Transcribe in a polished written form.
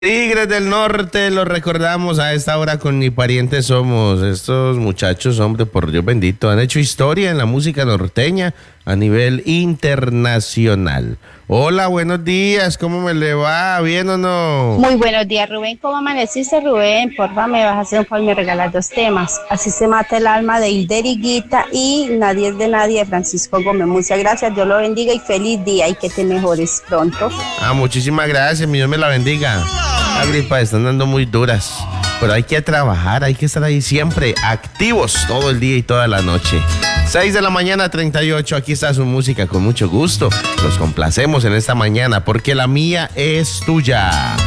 Tigres del Norte, los recordamos a esta hora con Mi Pariente Somos. Estos muchachos, hombre, por Dios bendito, han hecho historia en la música norteña a nivel internacional. Hola, buenos días, ¿cómo me le va? ¿Bien o no? Muy buenos días, Rubén. ¿Cómo amaneciste, Rubén? Porfa, me vas a hacer un favor y me regalas 2 temas. Así se mata el alma de Hilder Higuita y Nadie es de nadie de Francisco Gómez. Muchas gracias, Dios lo bendiga y feliz día y que te mejores pronto. Muchísimas gracias, mi Dios me la bendiga. La gripa están dando muy duras, pero hay que trabajar, hay que estar ahí siempre activos todo el día y toda la noche. 6 de la mañana, 38, aquí está su música con mucho gusto. Los complacemos en esta mañana porque la mía es tuya.